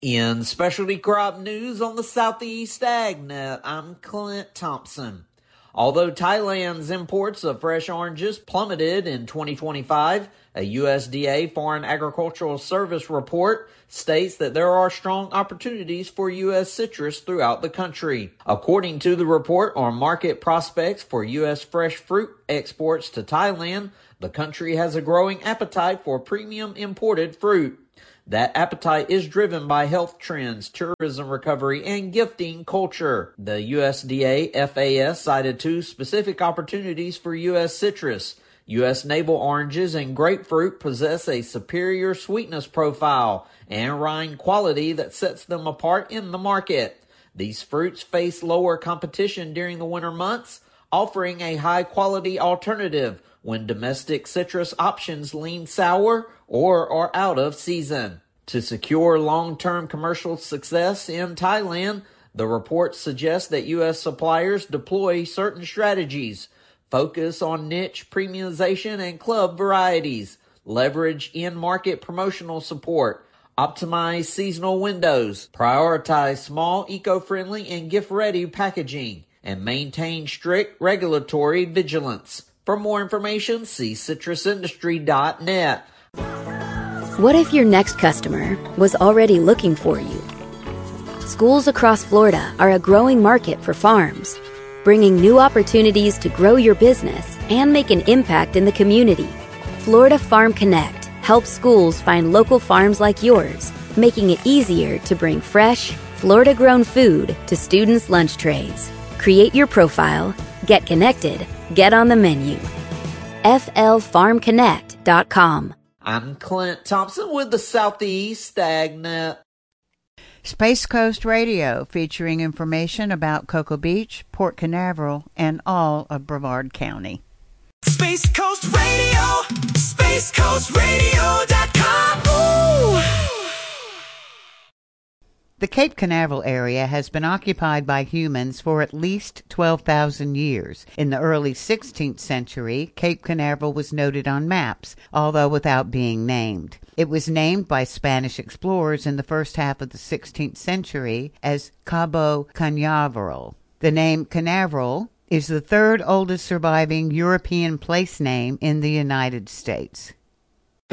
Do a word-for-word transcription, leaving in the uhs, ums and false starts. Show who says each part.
Speaker 1: In specialty crop news on the Southeast AgNet, I'm Clint Thompson. Although Thailand's imports of fresh oranges plummeted in twenty twenty-five, a U S D A Foreign Agricultural Service report states that there are strong opportunities for U S citrus throughout the country. According to the report on market prospects for U S fresh fruit exports to Thailand, the country has a growing appetite for premium imported fruit. That appetite is driven by health trends, tourism recovery, and gifting culture. The U S D A F A S cited two specific opportunities for U S citrus. U S navel oranges and grapefruit possess a superior sweetness profile and rind quality that sets them apart in the market. These fruits face lower competition during the winter months, offering a high-quality alternative when domestic citrus options lean sour or are out of season. To secure long-term commercial success in Thailand, the report suggests that U S suppliers deploy certain strategies, focus on niche premiumization and club varieties, leverage in-market promotional support, optimize seasonal windows, prioritize small, eco-friendly, and gift-ready packaging, and maintain strict regulatory vigilance. For more information, see citrus industry dot net.
Speaker 2: What if your next customer was already looking for you? Schools across Florida are a growing market for farms, bringing new opportunities to grow your business and make an impact in the community. Florida Farm Connect helps schools find local farms like yours, making it easier to bring fresh, Florida-grown food to students' lunch trays. Create your profile, get connected, get on the menu. F L farm connect dot com.
Speaker 1: I'm Clint Thompson with the Southeast AgNet.
Speaker 3: Space Coast Radio, featuring information about Cocoa Beach, Port Canaveral, and all of Brevard County.
Speaker 4: Space Coast Radio, space coast radio dot com. Ooh.
Speaker 3: The Cape Canaveral area has been occupied by humans for at least twelve thousand years. In the early sixteenth century, Cape Canaveral was noted on maps, although without being named. It was named by Spanish explorers in the first half of the sixteenth century as Cabo Canaveral. The name Canaveral is the third oldest surviving European place name in the United States.